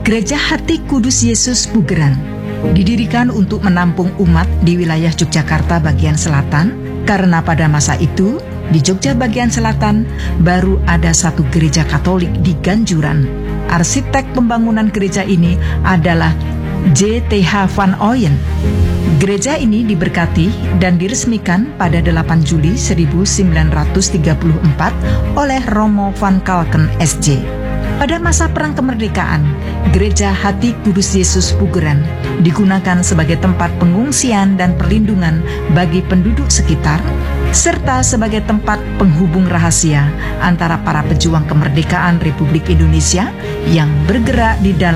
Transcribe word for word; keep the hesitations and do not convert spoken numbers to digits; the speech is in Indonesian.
Gereja Hati Kudus Yesus Bugeran didirikan untuk menampung umat di wilayah Yogyakarta bagian selatan, karena pada masa itu di Jogja bagian selatan baru ada satu gereja Katolik di Ganjuran. Arsitek pembangunan gereja ini adalah J T H van Ooyen. Gereja ini diberkati dan diresmikan pada delapan Juli seribu sembilan ratus tiga puluh empat oleh Romo van Kalken S J. Pada masa Perang Kemerdekaan, Gereja Hati Kudus Yesus Bugeran digunakan sebagai tempat pengungsian dan perlindungan bagi penduduk sekitar, serta sebagai tempat penghubung rahasia antara para pejuang kemerdekaan Republik Indonesia yang bergerak di dalam